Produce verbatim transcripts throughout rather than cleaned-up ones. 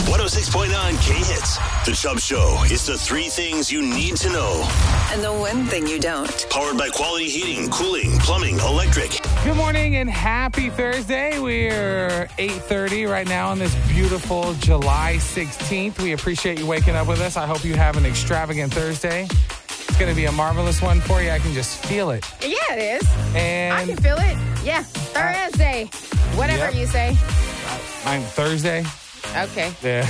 one oh six point nine K-Hits. The Chubb Show is the three things you need to know. And the one thing you don't. Powered by Quality Heating, Cooling, Plumbing, Electric. Good morning and happy Thursday. We're eight thirty right now on this beautiful July sixteenth. We appreciate you waking up with us. I hope you have an extravagant Thursday. It's going to be a marvelous one for you. I can just feel it. Yeah, it is. And I can feel it. Yeah, Thursday. Whatever Yep. you say. I'm Thursday. Okay. Yeah.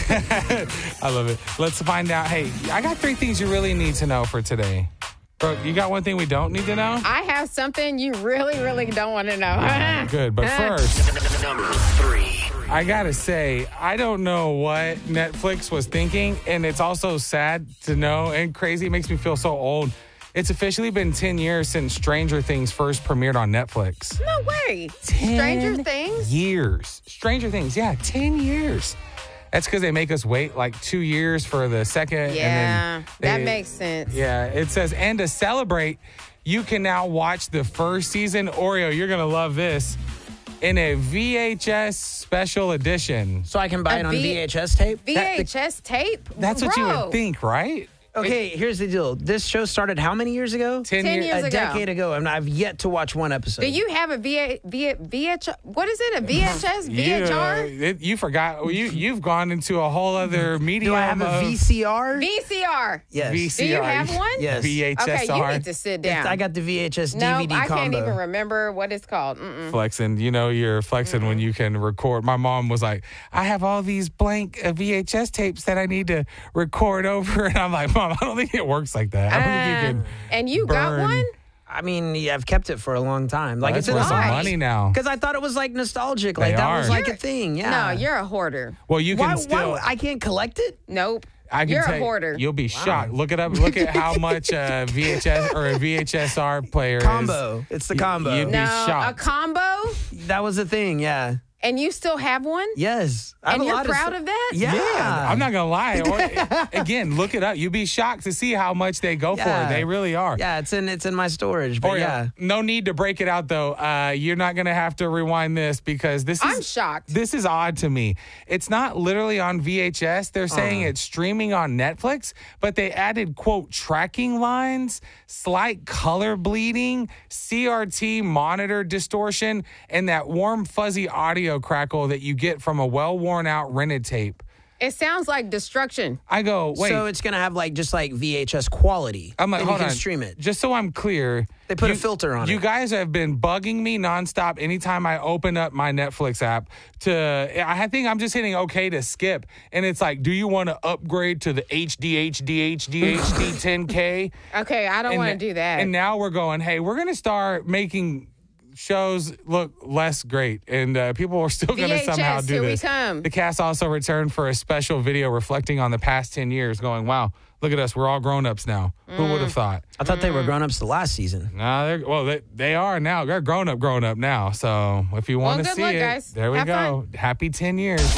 I love it. Let's find out. Hey, I got three things you really need to know for today. Bro, you got one thing we don't need to know? I have something you really, really don't want to know. Good. But first, Number three. I got to say, I don't know what Netflix was thinking, and it's also sad to know and crazy. It makes me feel so old. It's officially been ten years since Stranger Things first premiered on Netflix. No way. ten Stranger Things? Years. Stranger Things, yeah, ten years. That's because they make us wait like two years for the second. Yeah, and then that they- makes sense. Yeah, it says, and to celebrate, you can now watch the first season. Oreo, you're going to love this. In a V H S special edition. So I can buy A it on V- V H S tape? V H S tape? That's what you Bro. would think, right? Okay, here's the deal. This show started how many years ago? Ten, Ten years. years A ago. decade ago, and I've yet to watch one episode. Do you have a V H, V, VH, what is it, a V H S, V H R? You, it, you forgot. You, you've gone into a whole other medium. Do I have a of V C R? V C R. Yes. V C R. Do you have one? Yes. V H S R. Okay, you need to sit down. I got the V H S no, D V D I combo. can't even remember what it's called. Mm-mm. Flexing, you know, you're flexing Mm-hmm. when you can record. My mom was like, I have all these blank uh, V H S tapes that I need to record over. And I'm like, Mom, I don't think it works like that. I don't think you Uh, can. and you got burn- one? I mean, yeah, I've kept it for a long time. Like That's it's worth some Why? money now. because I thought it was like nostalgic. They Like that are. was like You're- a thing. Yeah. No, you're a hoarder. Well, you can why, still. why? I can't collect it. Nope. I can You're tell a you, hoarder. You'll be shocked. Look it up. Look at how much a V H S or a V H S R player Combo. is. It's the You- combo. you'd be No, shocked. a combo, That was a thing. Yeah. and you still have one? Yes. I have And a you're lot proud of, of that? Yeah. Yeah, I'm not gonna lie. Or- Again, look it up. You'd be shocked to see how much they go Yeah. for. They really are. Yeah, it's in it's in my storage. But Oreo, yeah. no need to break it out though. Uh, you're not gonna have to rewind this because this is. I'm shocked. This is odd to me. It's not literally on V H S. They're saying Uh-huh. it's streaming on Netflix, but they added quote tracking lines, slight color bleeding, C R T monitor distortion, and that warm fuzzy audio crackle that you get from a well worn out rented tape. It sounds like destruction. I go, wait. So it's gonna have like just like V H S quality. I'm like, and hold you can on. stream it. Just so I'm clear. They put a filter on you it. You guys have been bugging me nonstop anytime I open up my Netflix app to, I think I'm just hitting okay to skip. And it's like, do you want to upgrade to the H D, H D, H D, H D ten K? Okay, I don't And want na- to do that. And now we're going, hey, we're going to start making shows look less great, and uh, people are still going to V H S, somehow do here we this. come. The cast also returned for a special video reflecting on the past ten years, going, wow, look at us. We're all grown-ups now. Who would Mm. have thought? I thought they were grown ups the last season. No, they're, well, they, they are now. They're grown-up, grown-up now. So if you want Well, to good see luck, it, guys. there we Have go. Happy ten years.